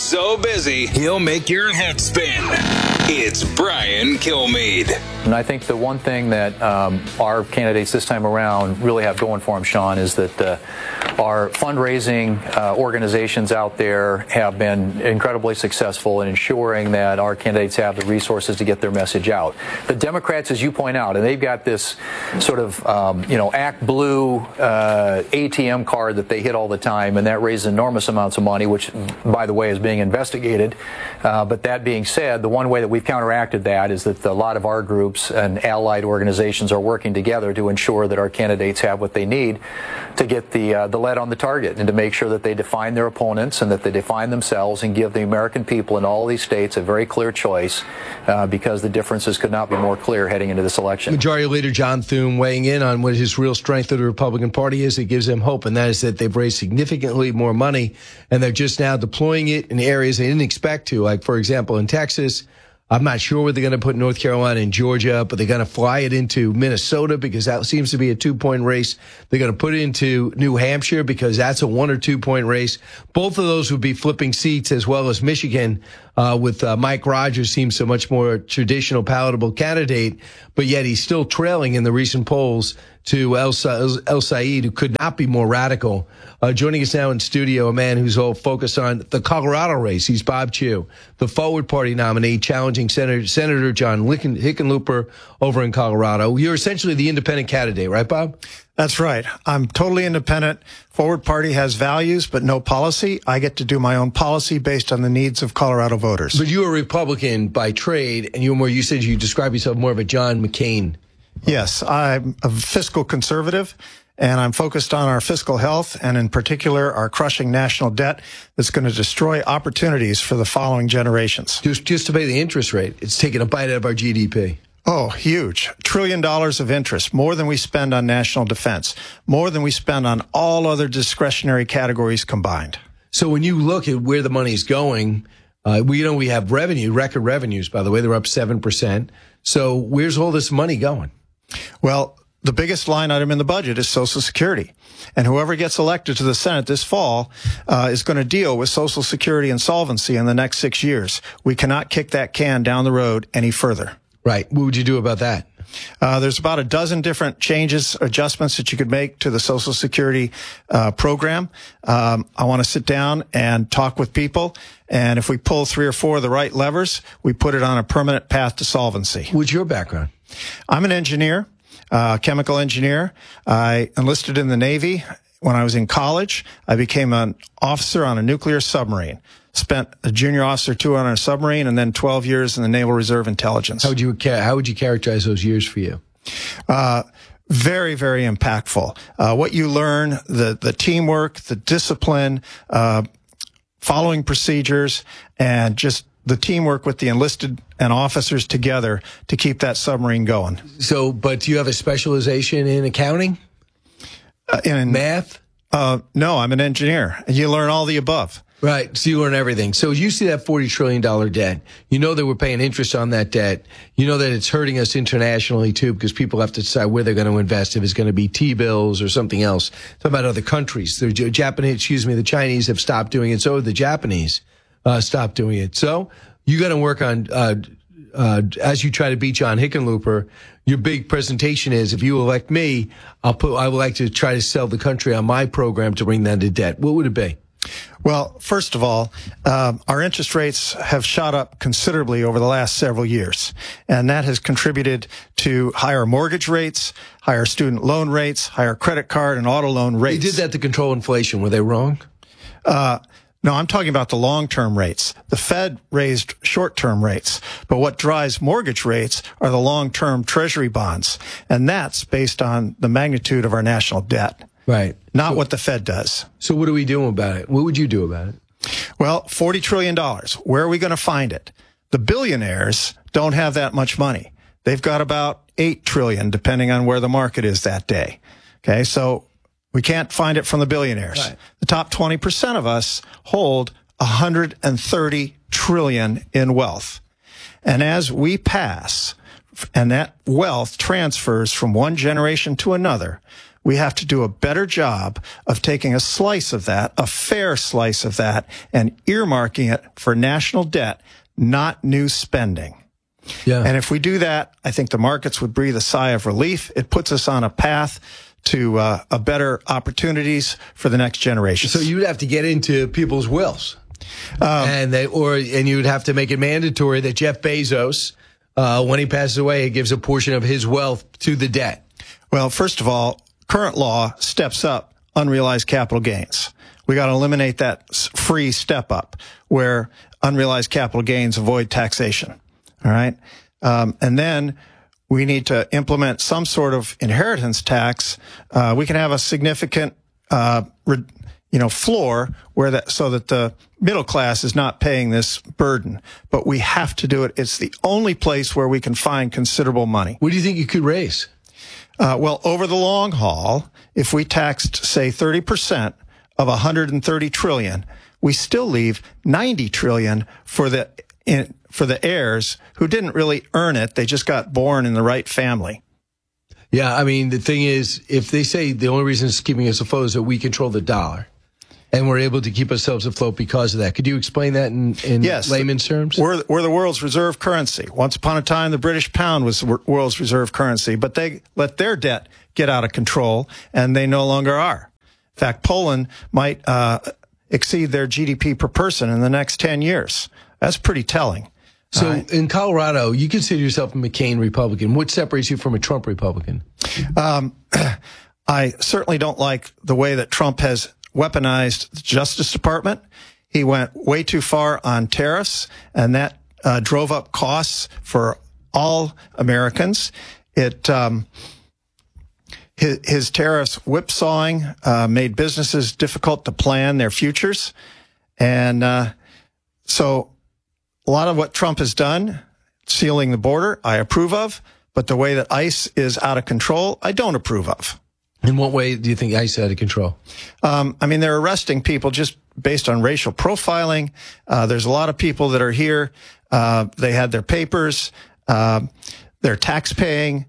so busy, he'll make your head spin. It's Brian Kilmeade. And I think the one thing that our candidates this time around really have going for them, Sean, is that our fundraising organizations out there have been incredibly successful in ensuring that our candidates have the resources to get their message out. The Democrats, as you point out, and they've got this sort of, Act Blue ATM card that they hit all the time, and that raises enormous amounts of money, which, by the way, is being investigated. But that being said, the one way that we've counteracted that is that a lot of our groups and allied organizations are working together to ensure that our candidates have what they need to get the lead on the target and to make sure that they define their opponents and that they define themselves and give the American people in all these states a very clear choice because the differences could not be more clear heading into this election. Majority Leader John Thune weighing in on what his real strength of the Republican Party is. It gives them hope, and that is that they've raised significantly more money, and they're just now deploying it in areas they didn't expect to, like, for example, in Texas. I'm not sure where they're going to put North Carolina and Georgia, but they're going to fly it into Minnesota because that seems to be a 2-point race. They're going to put it into New Hampshire because that's a 1 or 2 point race. Both of those would be flipping seats, as well as Michigan, with Mike Rogers seems a much more traditional, palatable candidate, but yet he's still trailing in the recent polls to El Said, who could not be more radical. Joining us now in studio, a man who's all focused on the Colorado race. He's Bob Chew, the Forward Party nominee, challenging Senator John Hickenlooper over in Colorado. You're essentially the independent candidate, right, Bob? That's right. I'm totally independent. Forward Party has values, but no policy. I get to do my own policy based on the needs of Colorado voters. But you're a Republican by trade, and you said you describe yourself more of a John McCain. Yes, I'm a fiscal conservative, and I'm focused on our fiscal health, and in particular, our crushing national debt that's going to destroy opportunities for the following generations. Just to pay the interest rate, it's taking a bite out of our GDP. Oh, huge. $1 trillion of interest, more than we spend on national defense, more than we spend on all other discretionary categories combined. So when you look at where the money's going, we have record revenues, by the way, they're up 7%. So where's all this money going? Well, the biggest line item in the budget is Social Security. And whoever gets elected to the Senate this fall is going to deal with Social Security insolvency in the next 6 years. We cannot kick that can down the road any further. Right. What would you do about that? There's about a dozen different adjustments that you could make to the Social Security program. I want to sit down and talk with people. And if we pull 3 or 4 of the right levers, we put it on a permanent path to solvency. What's your background? I'm an engineer, chemical engineer. I enlisted in the Navy. When I was in college, I became an officer on a nuclear submarine. Spent a junior officer tour on a submarine and then 12 years in the Naval Reserve Intelligence. How would you characterize those years for you? Very, very impactful. What you learn, the teamwork, the discipline, following procedures, and just the teamwork with the enlisted and officers together to keep that submarine going. So, but do you have a specialization in accounting? In math? No, I'm an engineer. You learn all the above. Right. So you learn everything. So you see that $40 trillion debt. You know that we're paying interest on that debt. You know that it's hurting us internationally too, because people have to decide where they're going to invest, if it's going to be T-bills or something else. Talk about other countries. The Chinese have stopped doing it. So have the Japanese stopped doing it. So you got to work on, as you try to beat John Hickenlooper, your big presentation is, if you elect me, I would like to try to sell the country on my program to bring that to debt. What would it be? Well, first of all, our interest rates have shot up considerably over the last several years, and that has contributed to higher mortgage rates, higher student loan rates, higher credit card and auto loan rates. They did that to control inflation. Were they wrong? No, I'm talking about the long-term rates. The Fed raised short-term rates, but what drives mortgage rates are the long-term treasury bonds, and that's based on the magnitude of our national debt. Right. Not what the Fed does. So what are we doing about it? What would you do about it? Well, $40 trillion. Where are we going to find it? The billionaires don't have that much money. They've got about $8 trillion, depending on where the market is that day. Okay, so we can't find it from the billionaires. Right. The top 20% of us hold $130 trillion in wealth. And as we pass, and that wealth transfers from one generation to another, we have to do a better job of taking a slice of that, a fair slice of that, and earmarking it for national debt, not new spending. Yeah. And if we do that, I think the markets would breathe a sigh of relief. It puts us on a path to a better opportunities for the next generation. So you would have to get into people's wills, and you would have to make it mandatory that Jeff Bezos, when he passes away, he gives a portion of his wealth to the debt. Well, first of all, current law steps up unrealized capital gains. We got to eliminate that free step up where unrealized capital gains avoid taxation. All right. And then we need to implement some sort of inheritance tax. We can have a significant, floor so that the middle class is not paying this burden. But we have to do it. It's the only place where we can find considerable money. What do you think you could raise? Well, over the long haul, if we taxed, say, 30% of 130 trillion, we still leave 90 trillion for the heirs who didn't really earn it. They just got born in the right family. Yeah, I mean, the thing is, if they say the only reason it's keeping us afloat is that we control the dollar, and we're able to keep ourselves afloat because of that. Could you explain that in yes, layman's terms? We're the world's reserve currency. Once upon a time, the British pound was the world's reserve currency, but they let their debt get out of control, and they no longer are. In fact, Poland might exceed their GDP per person in the next 10 years. That's pretty telling. So in Colorado, you consider yourself a McCain Republican. What separates you from a Trump Republican? I certainly don't like the way that Trump has weaponized the Justice Department. He went way too far on tariffs, and that drove up costs for all Americans. His tariffs whipsawing made businesses difficult to plan their futures. And so a lot of what Trump has done, sealing the border, I approve of. But the way that ICE is out of control, I don't approve of. In what way do you think ICE is out of control? They're arresting people just based on racial profiling. There's a lot of people that are here. They had their papers. They're tax paying.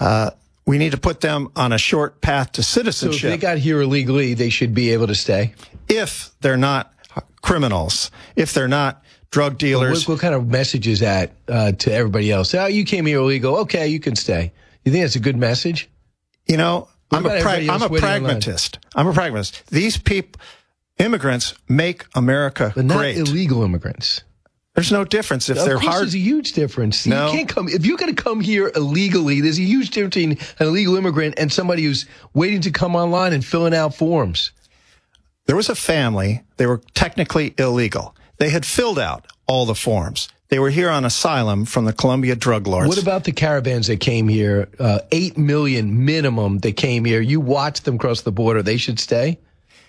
We need to put them on a short path to citizenship. So if they got here illegally, they should be able to stay? If they're not criminals, if they're not drug dealers. What kind of message is that to everybody else? Oh, you came here illegal. Okay, you can stay. You think that's a good message? I'm a pragmatist. I'm a pragmatist. These immigrants make America but not great. Illegal immigrants. There's no difference if they're hard. There's a huge difference. No. You can't come if you're going to come here illegally. There's a huge difference between an illegal immigrant and somebody who's waiting to come online and filling out forms. There was a family. They were technically illegal. They had filled out all the forms. They were here on asylum from the Colombia drug lords. What about the caravans that came here? 8 million minimum that came here. You watched them cross the border. They should stay?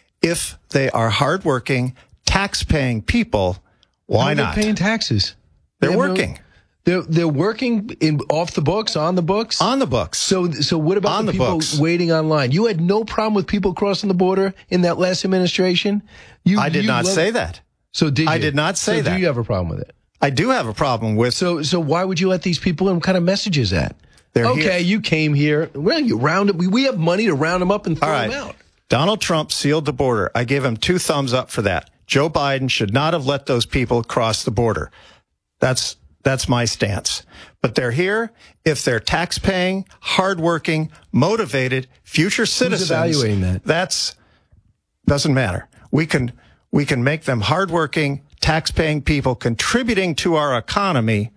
If they are hardworking, tax-paying people, why not? They're paying taxes. They're working. They're working off the books, on the books? On the books. So what about the people waiting online? You had no problem with people crossing the border in that last administration? I did not say that. So did you? I did not say that. Do you have a problem with it? I do have a problem with. So why would you let these people in? What kind of message is that? Here. You came here. Well, you round them. We have money to round them up and throw them out. Donald Trump sealed the border. I gave him 2 thumbs up for that. Joe Biden should not have let those people cross the border. That's my stance. But they're here. If they're tax-paying, hardworking, motivated, future citizens. Who's evaluating that? That's doesn't matter. We can make them hardworking, tax-paying people contributing to our economy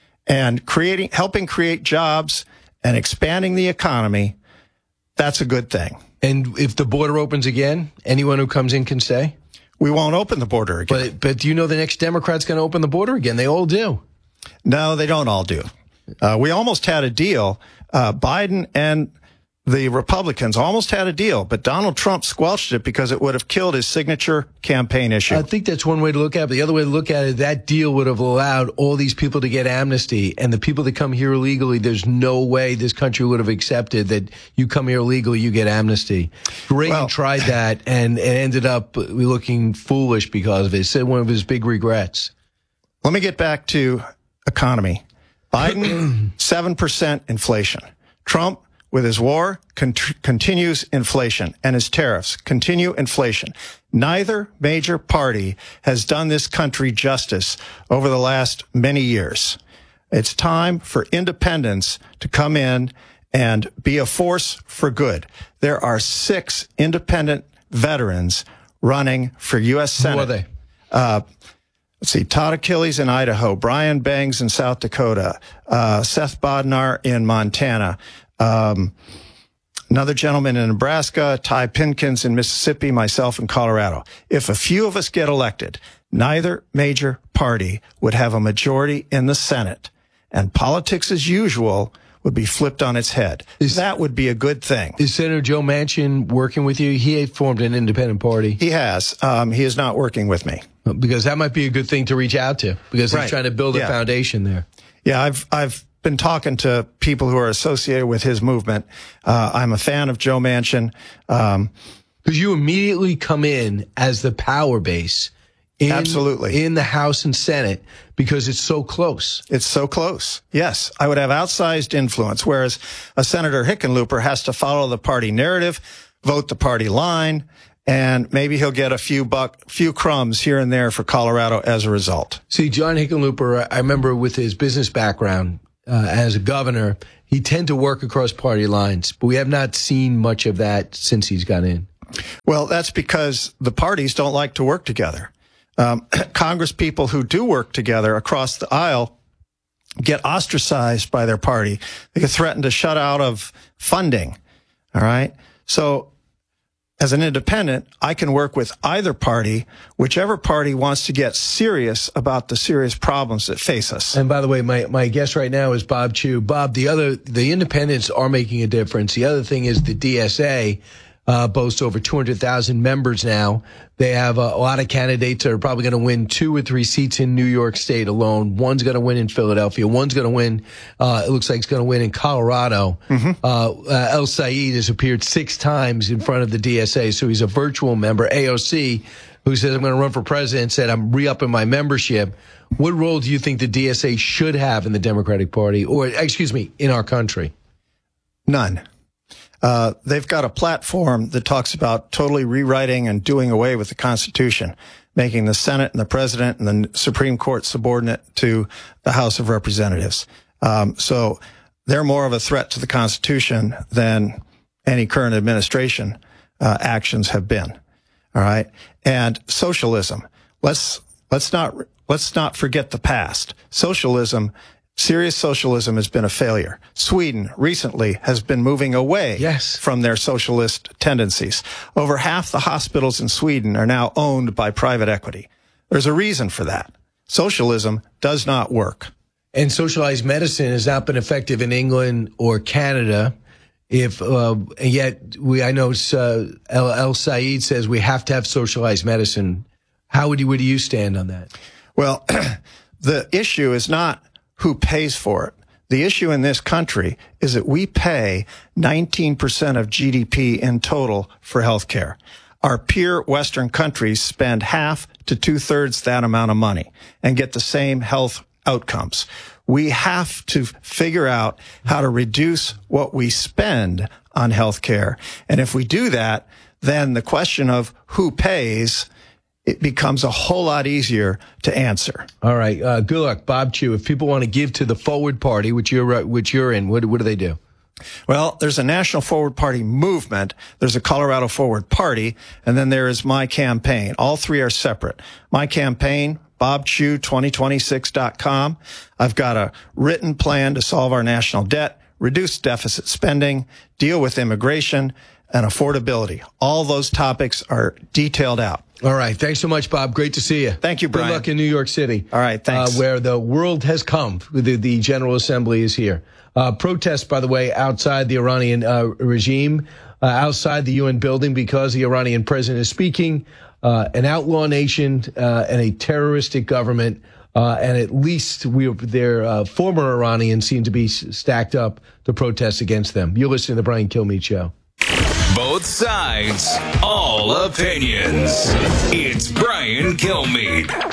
and helping create jobs and expanding the economy. That's a good thing. And if the border opens again, anyone who comes in can stay? We won't open the border again. But do you know the next Democrat's going to open the border again? They all do. No, they don't all do. We almost had a deal. Biden and the Republicans almost had a deal, but Donald Trump squelched it because it would have killed his signature campaign issue. I think that's one way to look at it. But the other way to look at it, that deal would have allowed all these people to get amnesty. And the people that come here illegally, there's no way this country would have accepted that you come here illegally, you get amnesty. Reagan tried that and it ended up looking foolish because of it. He said one of his big regrets. Let me get back to economy. Biden, 7% inflation. Trump with his war continues inflation, and his tariffs continue inflation. Neither major party has done this country justice over the last many years. It's time for independents to come in and be a force for good. There are 6 independent veterans running for U.S. Senate. Who are they? Let's see, Todd Achilles in Idaho, Brian Bangs in South Dakota, Seth Bodnar in Montana, another gentleman in Nebraska, Ty Pinkins in Mississippi, myself in Colorado. If a few of us get elected, neither major party would have a majority in the Senate, and politics as usual would be flipped on its head. That would be a good thing. Is Senator Joe Manchin working with you? He formed an independent party. He has. He is not working with me. Because that might be a good thing to reach out to, because he's trying to build a foundation there. Yeah, I've been talking to people who are associated with his movement. I'm a fan of Joe Manchin. Because you immediately come in as the power base absolutely in the House and Senate because it's so close. It's so close. Yes, I would have outsized influence, whereas a Senator Hickenlooper has to follow the party narrative, vote the party line, and maybe he'll get a few crumbs here and there for Colorado as a result. See, John Hickenlooper, I remember with his business background as a governor, he tended to work across party lines, but we have not seen much of that since he's got in. Well, that's because the parties don't like to work together. Congress people who do work together across the aisle get ostracized by their party. They get threatened to shut out of funding. All right. So as an independent, I can work with either party, whichever party wants to get serious about the serious problems that face us. And by the way, my guest right now is Bob Chew. Bob, the independents are making a difference. The other thing is the DSA boasts over 200,000 members now. They have a lot of candidates that are probably going to win 2 or 3 seats in New York State alone. One's going to win in Philadelphia. One's going to win, it looks like it's going to win in Colorado. El Said has appeared 6 times in front of the DSA, so he's a virtual member. AOC, who says, I'm going to run for president, said, I'm re-upping my membership. What role do you think the DSA should have in the Democratic Party, or, excuse me, in our country? None. They've got a platform that talks about totally rewriting and doing away with the Constitution, making the Senate and the President and the Supreme Court subordinate to the House of Representatives. So they're more of a threat to the Constitution than any current administration actions have been. All right. And socialism. Let's not forget the past. Serious socialism has been a failure. Sweden recently has been moving away from their socialist tendencies. Over half the hospitals in Sweden are now owned by private equity. There's a reason for that. Socialism does not work. And socialized medicine has not been effective in England or Canada. Yet I know El Said says we have to have socialized medicine. Where do you stand on that? Well, the issue is not who pays for it. The issue in this country is that we pay 19% of GDP in total for healthcare. Our peer Western countries spend half to 2/3 that amount of money and get the same health outcomes. We have to figure out how to reduce what we spend on healthcare. And if we do that, then the question of who pays, it becomes a whole lot easier to answer. All right. Good luck, Bob Chew. If people want to give to the Forward Party, which you're in, what do they do? Well, there's a National Forward Party movement. There's a Colorado Forward Party. And then there is my campaign. All 3 are separate. My campaign, BobChew2026.com. I've got a written plan to solve our national debt, reduce deficit spending, deal with immigration, and affordability. All those topics are detailed out. All right. Thanks so much, Bob. Great to see you. Thank you, Brian. Good luck in New York City. All right. Thanks. Where the world has come. The General Assembly is here. Protests, by the way, outside the Iranian regime, outside the UN building because the Iranian president is speaking. An outlaw nation and a terroristic government. And at least their former Iranians seem to be stacked up to protest against them. You're listening to the Brian Kilmeade Show. Both sides, all opinions. It's Brian Kilmeade.